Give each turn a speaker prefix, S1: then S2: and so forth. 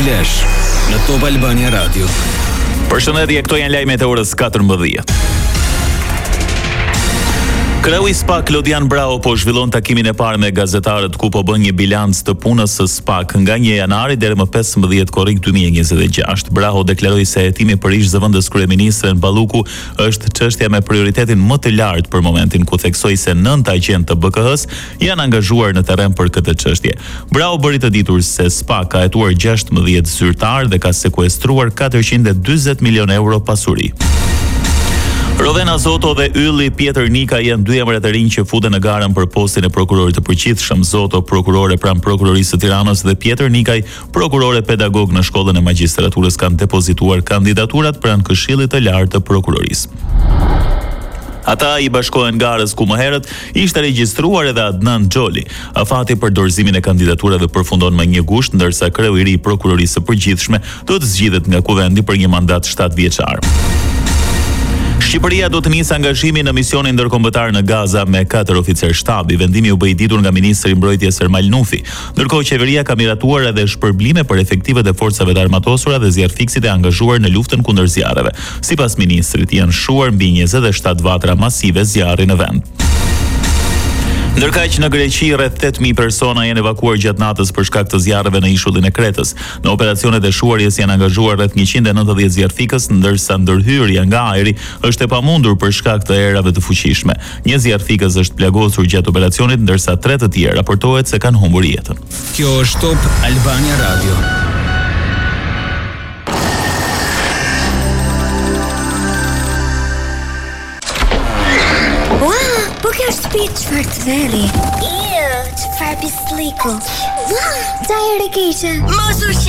S1: Flash në Top Albania Radio.
S2: Përshëndetje, këto janë lajmet e orës 14. Kreu i SPAK Lodian Brau po zhvillon takimin e parë me gazetarët ku po bën një bilanc të punës së SPAK nga 1 janari deri më 15 korrik 2026. Brau deklaroi se hetimi për ish zëvendës kryeministren Balluku është çështja me prioritetin më të lartë për momentin, ku theksoi se 9 agent të BKH-s janë angazhuar në terren për këtë çështye. Brau bëri të ditur se SPAK ka hetuar 16 zyrtar dhe ka sekuestruar 440 milion euro pasuri. Rovena Zoto dhe Ylli Pjetër Nika janë dy emrat e rinj që futen në garën për postin e prokurorit të përgjithshëm. Zoto, prokurore pranë Prokurorisë së Tiranës, dhe Pjetër Nikaj, prokurore pedagog në shkollën e magjistraturës, kanë depozituar kandidaturat pranë Këshillit të Lartë të Prokurorisë. Ata i bashkohen garës ku më herët ishte regjistruar edhe Adnan Xholi. Afati për dorëzimin e kandidaturave përfundon më 1 gusht, ndërsa kreu i ri i Prokurorisë së Përgjithshme do të zgjidhet nga kuvendi për një mandat 7 vjeçar. Shqipëria do të nisë angazhimin në misionin ndërkombëtar në Gaza me 4 oficer shtabi. Vendimi u bë i ditur nga ministri i mbrojtjes Ermal Nufi. Ndërkohë qeveria ka miratuar edhe shpërblime për efektivet e forcave të armatosura dhe zjarrfikësit e angazhuar në luftën kundër zjarreve. Sipas ministrit, janë shuar mbi 27 vatra masive zjarri në vend. Ndërkaq në Greqi rreth 8000 persona janë evakuuar gjatë natës për shkak të zjarreve në ishullin e Kretës. Në operacionet e shuarjes janë angazhuar rreth 190 zjarrfikës, ndërsa ndërhyrja nga ajri është e pamundur për shkak të erave të fuqishme. Një zjarrfikës është plagosur gjatë operacionit, ndërsa 3 të tjerë raportohet se kanë humbur jetën.
S1: Kjo është Top Albania Radio.
S3: Çfarë të veri? Çfarë pisliku? Ua, ta ere keqe. Mos u